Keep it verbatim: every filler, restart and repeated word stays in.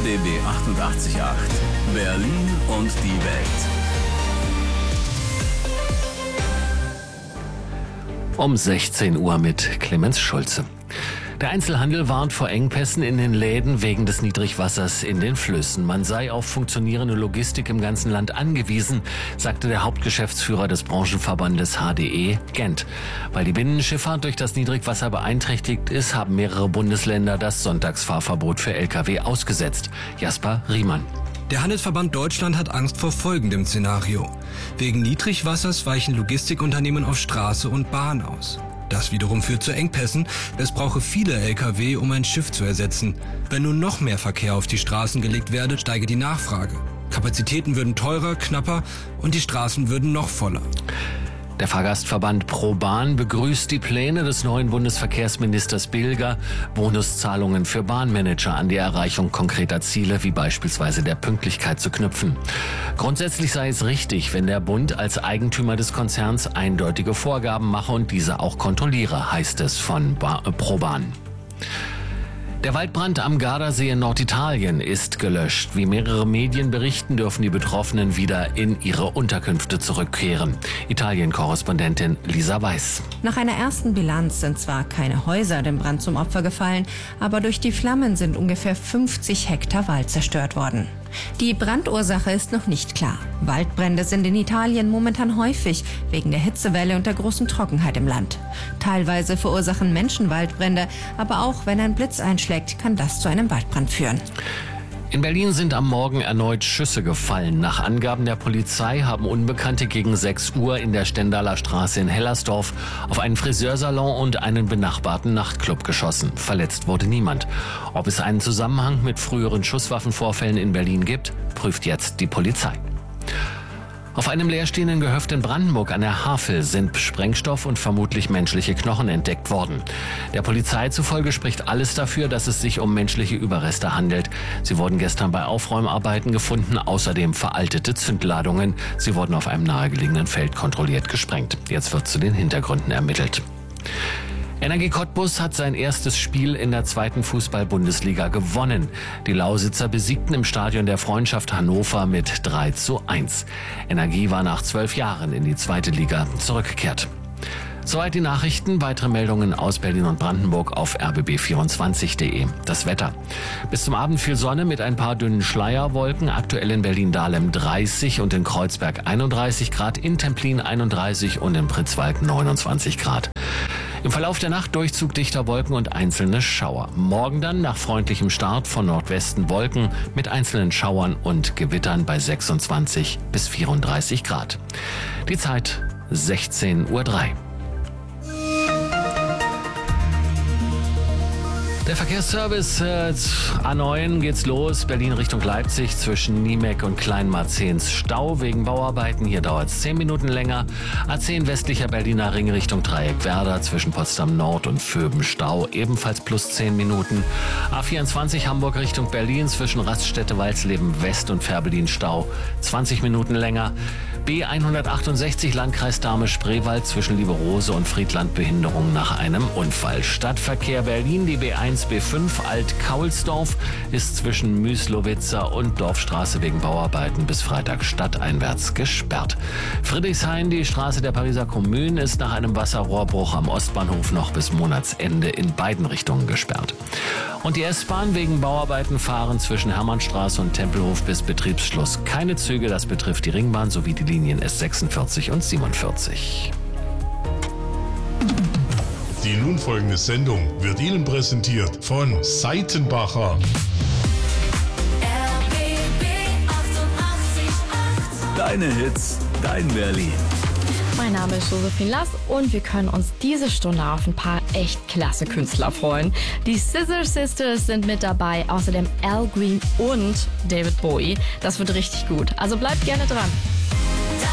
D B achtundachtzig Komma acht. Berlin und die Welt. Um sechzehn Uhr mit Clemens Schulze. Der Einzelhandel warnt vor Engpässen in den Läden wegen des Niedrigwassers in den Flüssen. Man sei auf funktionierende Logistik im ganzen Land angewiesen, sagte der Hauptgeschäftsführer des Branchenverbandes H D E, Gent. Weil die Binnenschifffahrt durch das Niedrigwasser beeinträchtigt ist, haben mehrere Bundesländer das Sonntagsfahrverbot für L K W ausgesetzt. Jasper Riemann. Der Handelsverband Deutschland hat Angst vor folgendem Szenario. Wegen Niedrigwassers weichen Logistikunternehmen auf Straße und Bahn aus. Das wiederum führt zu Engpässen. Es brauche viele L K W, um ein Schiff zu ersetzen. Wenn nun noch mehr Verkehr auf die Straßen gelegt werde, steige die Nachfrage. Kapazitäten würden teurer, knapper und die Straßen würden noch voller. Der Fahrgastverband ProBahn begrüßt die Pläne des neuen Bundesverkehrsministers Bilger, Bonuszahlungen für Bahnmanager an die Erreichung konkreter Ziele wie beispielsweise der Pünktlichkeit zu knüpfen. Grundsätzlich sei es richtig, wenn der Bund als Eigentümer des Konzerns eindeutige Vorgaben mache und diese auch kontrolliere, heißt es von ba- äh, ProBahn. Der Waldbrand am Gardasee in Norditalien ist gelöscht. Wie mehrere Medien berichten, dürfen die Betroffenen wieder in ihre Unterkünfte zurückkehren. Italien-Korrespondentin Lisa Weiß. Nach einer ersten Bilanz sind zwar keine Häuser dem Brand zum Opfer gefallen, aber durch die Flammen sind ungefähr fünfzig Hektar Wald zerstört worden. Die Brandursache ist noch nicht klar. Waldbrände sind in Italien momentan häufig, wegen der Hitzewelle und der großen Trockenheit im Land. Teilweise verursachen Menschen Waldbrände, aber auch wenn ein Blitz einschlägt, kann das zu einem Waldbrand führen. In Berlin sind am Morgen erneut Schüsse gefallen. Nach Angaben der Polizei haben Unbekannte gegen sechs Uhr in der Stendaler Straße in Hellersdorf auf einen Friseursalon und einen benachbarten Nachtclub geschossen. Verletzt wurde niemand. Ob es einen Zusammenhang mit früheren Schusswaffenvorfällen in Berlin gibt, prüft jetzt die Polizei. Auf einem leerstehenden Gehöft in Brandenburg an der Havel sind Sprengstoff und vermutlich menschliche Knochen entdeckt worden. Der Polizei zufolge spricht alles dafür, dass es sich um menschliche Überreste handelt. Sie wurden gestern bei Aufräumarbeiten gefunden, außerdem veraltete Zündladungen. Sie wurden auf einem nahegelegenen Feld kontrolliert gesprengt. Jetzt wird zu den Hintergründen ermittelt. Energie Cottbus hat sein erstes Spiel in der zweiten Fußball-Bundesliga gewonnen. Die Lausitzer besiegten im Stadion der Freundschaft Hannover mit drei zu eins. Energie war nach zwölf Jahren in die zweite Liga zurückgekehrt. Soweit die Nachrichten. Weitere Meldungen aus Berlin und Brandenburg auf r b b vierundzwanzig punkt de. Das Wetter. Bis zum Abend viel Sonne mit ein paar dünnen Schleierwolken. Aktuell in Berlin-Dahlem dreißig und in Kreuzberg einunddreißig Grad, in Templin einunddreißig und in Pritzwalk neunundzwanzig Grad. Im Verlauf der Nacht Durchzug dichter Wolken und einzelne Schauer. Morgen dann nach freundlichem Start von Nordwesten Wolken mit einzelnen Schauern und Gewittern bei sechsundzwanzig bis vierunddreißig Grad. Die Zeit sechzehn Uhr drei. Der Verkehrsservice äh, A neun geht's los, Berlin Richtung Leipzig zwischen Niemek und Kleinmarzehns Stau wegen Bauarbeiten. Hier dauert es zehn Minuten länger. A zehn westlicher Berliner Ring Richtung Dreieck Werder zwischen Potsdam Nord und Vöben Stau, ebenfalls plus zehn Minuten. A vierundzwanzig Hamburg Richtung Berlin zwischen Raststätte Walsleben West und Fährberlin Stau, zwanzig Minuten länger. B hundertachtundsechzig Landkreis Dahme-Spreewald zwischen Lieberose und Friedland Behinderung nach einem Unfall. Stadtverkehr Berlin, die B eins B fünf Alt-Kaulsdorf ist zwischen Müslowitzer und Dorfstraße wegen Bauarbeiten bis Freitag stadteinwärts gesperrt. Friedrichshain, die Straße der Pariser Kommune, ist nach einem Wasserrohrbruch am Ostbahnhof noch bis Monatsende in beiden Richtungen gesperrt. Und die S-Bahn wegen Bauarbeiten fahren zwischen Hermannstraße und Tempelhof bis Betriebsschluss keine Züge. Das betrifft die Ringbahn sowie die Linien S sechsundvierzig und siebenundvierzig. Die nun folgende Sendung wird Ihnen präsentiert von Seitenbacher. R B B achtundachtzig Komma acht. Deine Hits, dein Berlin. Mein Name ist Josephine Lass und wir können uns diese Stunde auf ein paar echt klasse Künstler freuen. Die Scissor Sisters sind mit dabei, außerdem Al Green und David Bowie. Das wird richtig gut, also bleibt gerne dran.